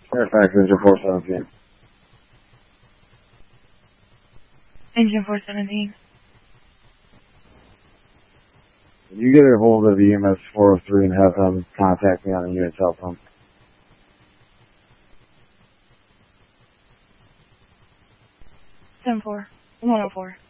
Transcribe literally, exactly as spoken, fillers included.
Fairfax, engine four seventeen. Engine four seventeen. Can you get a hold of E M S four oh three and have them contact me on the unit cell phone? seven four one oh four.